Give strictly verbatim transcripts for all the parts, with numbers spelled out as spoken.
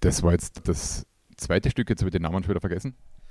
Das war jetzt das zweite Stück, jetzt habe ich den Namen schon wieder vergessen.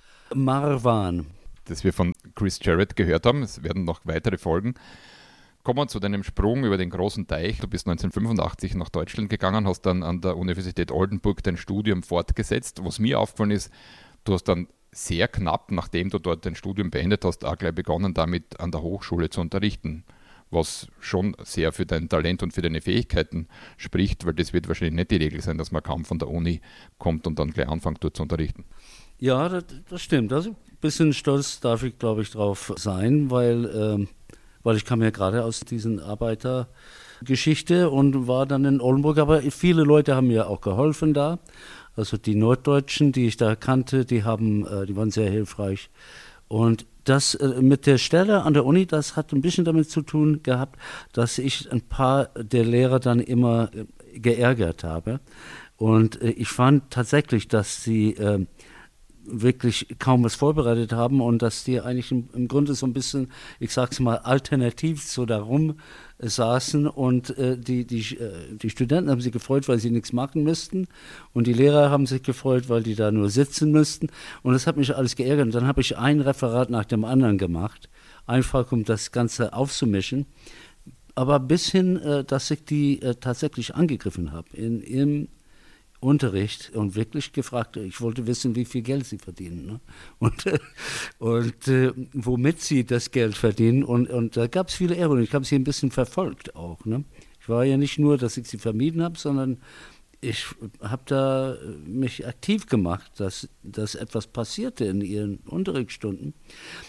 Marwan. Das wir von Chris Jarrett gehört haben. Es werden noch weitere folgen. Kommen wir zu deinem Sprung über den großen Teich. Du bist neunzehnhundertfünfundachtzig nach Deutschland gegangen, hast dann an der Universität Oldenburg dein Studium fortgesetzt. Was mir aufgefallen ist, du hast dann sehr knapp, nachdem du dort dein Studium beendet hast, auch gleich begonnen, damit an der Hochschule zu unterrichten. Was schon sehr für dein Talent und für deine Fähigkeiten spricht, weil das wird wahrscheinlich nicht die Regel sein, dass man kaum von der Uni kommt und dann gleich anfängt, dort zu unterrichten. Ja, das, das stimmt. Also ein bisschen stolz darf ich, glaube ich, drauf sein, weil, ähm, weil ich kam ja gerade aus diesen Arbeitergeschichte und war dann in Oldenburg, aber viele Leute haben mir auch geholfen da. Also die Norddeutschen, die ich da kannte, die haben, äh, die waren sehr hilfreich. Und das äh, mit der Stelle an der Uni, das hat ein bisschen damit zu tun gehabt, dass ich ein paar der Lehrer dann immer äh, geärgert habe. Und äh, ich fand tatsächlich, dass sie äh, wirklich kaum was vorbereitet haben und dass die eigentlich im, im Grunde so ein bisschen, ich sag's mal, alternativ so darum äh, saßen und äh, die, die, äh, die Studenten haben sich gefreut, weil sie nichts machen müssten und die Lehrer haben sich gefreut, weil die da nur sitzen müssten und das hat mich alles geärgert und dann habe ich ein Referat nach dem anderen gemacht, einfach um das Ganze aufzumischen, aber bis hin, äh, dass ich die äh, tatsächlich angegriffen habe in, im Unterricht und wirklich gefragt, ich wollte wissen, wie viel Geld sie verdienen, ne? und, und äh, womit sie das Geld verdienen und, und da gab es viele Ärger und ich habe sie ein bisschen verfolgt auch. Ne? Ich war ja nicht nur, dass ich sie vermieden habe, sondern ich habe da mich aktiv gemacht, dass, dass etwas passierte in ihren Unterrichtsstunden.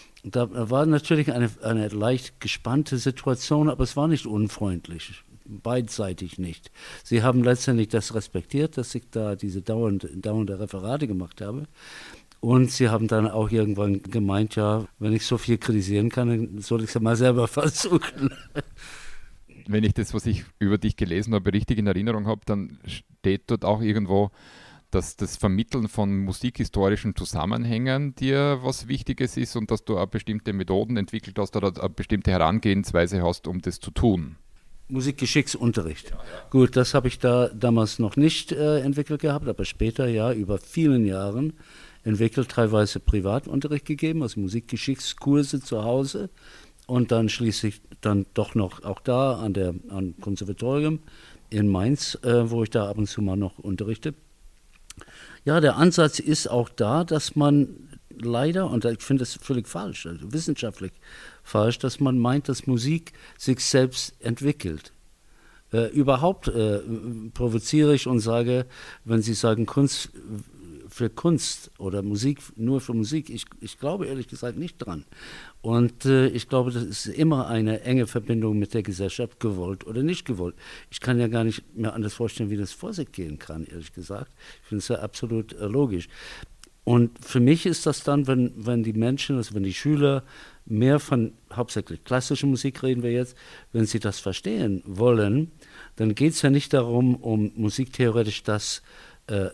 Da war natürlich eine, eine leicht gespannte Situation, aber es war nicht unfreundlich. Beidseitig nicht. Sie haben letztendlich das respektiert, dass ich da diese dauernde, dauernde Referate gemacht habe. Und sie haben dann auch irgendwann gemeint, ja, wenn ich so viel kritisieren kann, dann soll ich es ja mal selber versuchen. Wenn ich das, was ich über dich gelesen habe, richtig in Erinnerung habe, dann steht dort auch irgendwo, dass das Vermitteln von musikhistorischen Zusammenhängen dir was Wichtiges ist und dass du auch bestimmte Methoden entwickelt hast oder eine bestimmte Herangehensweise hast, um das zu tun. Musikgeschicksunterricht. Ja, ja. Gut, das habe ich da damals noch nicht äh, entwickelt gehabt, aber später, ja, über vielen Jahren entwickelt, teilweise Privatunterricht gegeben, also Musikgeschichtskurse zu Hause und dann schließlich dann doch noch auch da an der an Konservatorium in Mainz, äh, wo ich da ab und zu mal noch unterrichte. Ja, der Ansatz ist auch da, dass man leider, und ich finde das völlig falsch, also wissenschaftlich falsch, dass man meint, dass Musik sich selbst entwickelt. Äh, überhaupt äh, provoziere ich und sage, wenn Sie sagen Kunst für Kunst oder Musik nur für Musik, ich, ich glaube ehrlich gesagt nicht dran. Und äh, ich glaube, das ist immer eine enge Verbindung mit der Gesellschaft, gewollt oder nicht gewollt. Ich kann ja gar nicht mehr anders vorstellen, wie das vor sich gehen kann, ehrlich gesagt. Ich finde es ja absolut äh, logisch. Und für mich ist das dann, wenn, wenn die Menschen, also wenn die Schüler mehr von hauptsächlich klassischer Musik reden wir jetzt, wenn sie das verstehen wollen, dann geht es ja nicht darum, um musiktheoretisch das äh,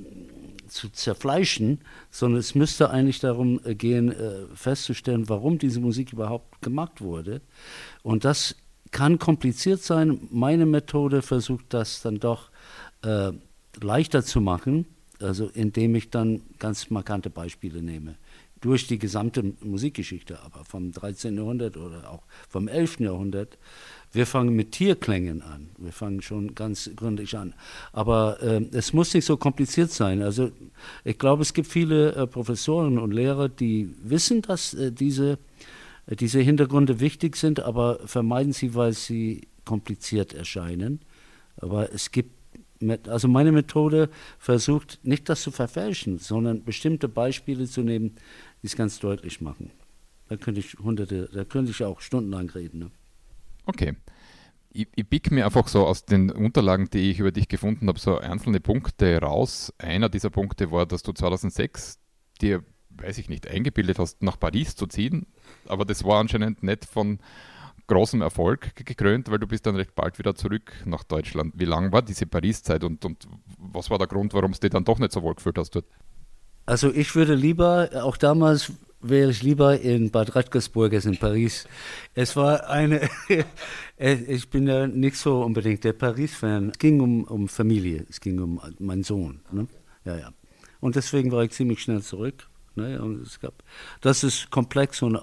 zu zerfleischen, sondern es müsste eigentlich darum gehen, äh, festzustellen, warum diese Musik überhaupt gemacht wurde. Und das kann kompliziert sein. Meine Methode versucht das dann doch äh, leichter zu machen, also indem ich dann ganz markante Beispiele nehme. Durch die gesamte Musikgeschichte, aber vom dreizehnten Jahrhundert oder auch vom elften Jahrhundert. Wir fangen mit Tierklängen an. Wir fangen schon ganz gründlich an. Aber äh, es muss nicht so kompliziert sein. Also ich glaube, es gibt viele äh, Professoren und Lehrer, die wissen, dass äh, diese, äh, diese Hintergründe wichtig sind, aber vermeiden sie, weil sie kompliziert erscheinen. Aber es gibt Also meine Methode versucht nicht das zu verfälschen, sondern bestimmte Beispiele zu nehmen, die es ganz deutlich machen. Da könnte ich hunderte, da könnte ich auch stundenlang reden. Ne? Okay. Ich, ich pick mir einfach so aus den Unterlagen, die ich über dich gefunden habe, so einzelne Punkte raus. Einer dieser Punkte war, dass du zweitausendsechs dir, weiß ich nicht, eingebildet hast, nach Paris zu ziehen. Aber das war anscheinend nicht von großem Erfolg gekrönt, weil du bist dann recht bald wieder zurück nach Deutschland. Wie lang war diese Paris-Zeit und, und was war der Grund, warum es dir dann doch nicht so wohl gefühlt hast dort? Also ich würde lieber, auch damals wäre ich lieber in Bad Radkersburg als in Paris. Es war eine, ich bin ja nicht so unbedingt der Paris-Fan. Es ging um, um Familie, es ging um meinen Sohn. Ne? Ja, ja. Und deswegen war ich ziemlich schnell zurück. Ne? Und es gab, das ist komplex und